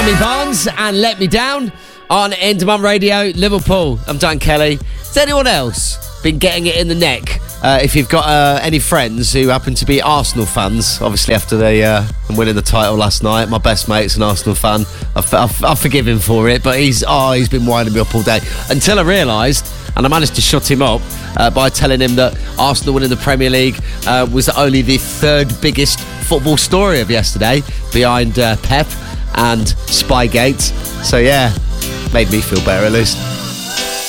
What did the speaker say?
Sammy Barnes and Let Me Down on End Mum Radio, Liverpool. I'm Dan Kelly. Has anyone else been getting it in the neck? If you've got any friends who happen to be Arsenal fans, obviously after they winning the title last night, my best mate's an Arsenal fan. I forgive him for it, but he's been winding me up all day until I realised, and I managed to shut him up by telling him that Arsenal winning the Premier League was only the third biggest football story of yesterday, behind Pep and Spygate. So yeah, made me feel better at least.